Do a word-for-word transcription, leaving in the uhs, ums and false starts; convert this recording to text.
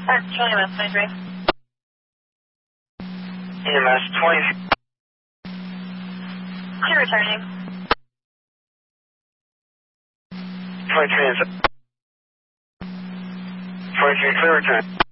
Or Charlie E M S twenty-three. E M S twenty. Clear returning. twenty-three is twenty-three, clear return.